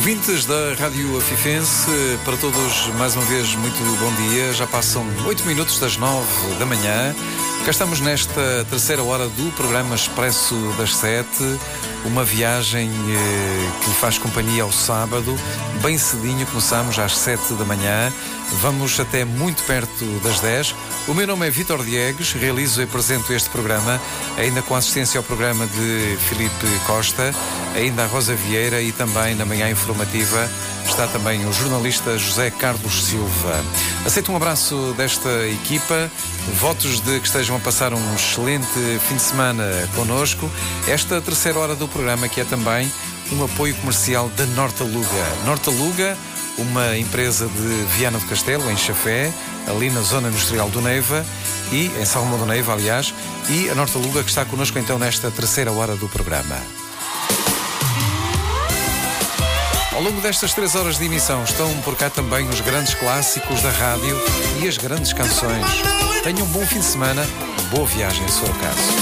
Ouvintes da Rádio Afifense, para todos mais uma vez muito bom dia. Já passam 8 minutos das 9 da manhã. Cá estamos nesta terceira hora do programa Expresso das 7. Uma viagem que lhe faz companhia ao sábado. Bem cedinho, começamos às 7 da manhã. Vamos até muito perto das 10. O meu nome é Vítor Diegues, realizo e apresento este programa, ainda com assistência ao programa de Filipe Costa, ainda a Rosa Vieira e também na manhã informativa está também o jornalista José Carlos Silva. Aceito um abraço desta equipa, votos de que estejam a passar um excelente fim de semana connosco. Esta terceira hora do programa que é também um apoio comercial da Nortaluga. Nortaluga, uma empresa de Viana do Castelo, em Chafé, ali na zona industrial do Neiva, e em Salomão do Neiva, aliás, e a Nortaluga que está connosco então nesta terceira hora do programa. Ao longo destas 3 horas de emissão estão por cá também os grandes clássicos da rádio e as grandes canções. Tenham um bom fim de semana, boa viagem, se for o caso.